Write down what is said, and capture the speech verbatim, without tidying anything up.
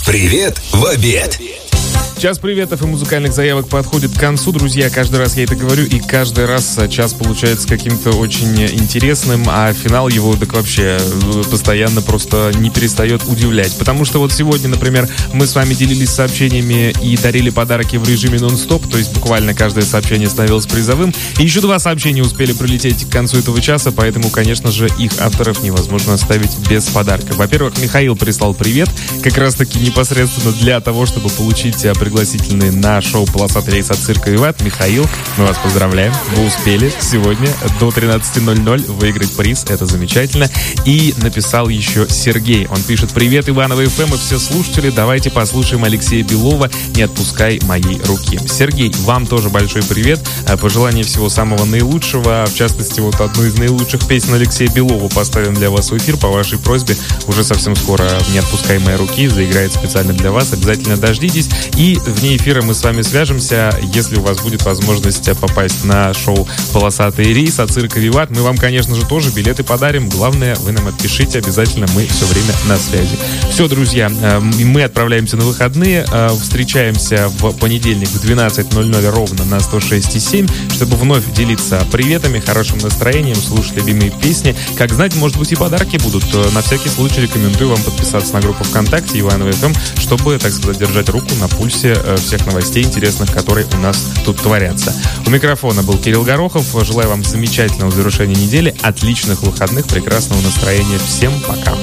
Привет в обед. Час приветов и музыкальных заявок подходит к концу, друзья. Каждый раз я это говорю, и каждый раз час получается каким-то очень интересным, а финал его так вообще постоянно просто не перестает удивлять. Потому что вот сегодня, например, мы с вами делились сообщениями и дарили подарки в режиме нон-стоп, то есть буквально каждое сообщение становилось призовым. И еще два сообщения успели прилететь к концу этого часа, поэтому, конечно же, их авторов невозможно оставить без подарка. Во-первых, Михаил прислал привет, как раз-таки непосредственно для того, чтобы получить пригласительные на шоу «Полосатый рейс» от цирка «Виват». Михаил, мы вас поздравляем. Вы успели сегодня до тринадцати ноль-ноль выиграть приз. Это замечательно. И написал еще Сергей. Он пишет: «Привет, Иваново эф эм и все слушатели. Давайте послушаем Алексея Белова «Не отпускай моей руки». Сергей, вам тоже большой привет. Пожелание всего самого наилучшего. В частности, вот одну из наилучших песен Алексея Белова поставим для вас в эфир по вашей просьбе. Уже совсем скоро «Не отпускай моей руки» заиграет специально для вас. Обязательно дождитесь. И вне эфира мы с вами свяжемся, если у вас будет возможность попасть на шоу «Полосатый рейс» от цирка «Виват». Мы вам, конечно же, тоже билеты подарим. Главное, вы нам отпишите обязательно, мы все время на связи. Все, друзья, мы отправляемся на выходные. Встречаемся в понедельник в двенадцать ноль-ноль ровно на сто шесть и семь, чтобы вновь делиться приветами, хорошим настроением, слушать любимые песни. Как знать, может быть, и подарки будут. На всякий случай рекомендую вам подписаться на группу ВКонтакте Иваново эф эм, чтобы, так сказать, держать руку на пульсе всех новостей интересных, которые у нас тут творятся. У микрофона был Кирилл Горохов. Желаю вам замечательного завершения недели, отличных выходных, прекрасного настроения. Всем пока.